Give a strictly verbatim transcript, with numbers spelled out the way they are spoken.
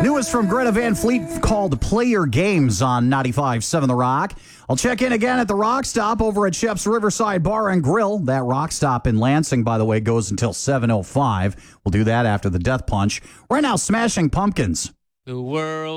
Newest from Greta Van Fleet called Play Your Games on ninety-five point seven The Rock. I'll check in again at the Rock Stop over at Shep's Riverside Bar and Grill. That Rock Stop in Lansing, by the way, goes until seven oh five. We'll do that after the Death Punch. Right now, Smashing Pumpkins. The world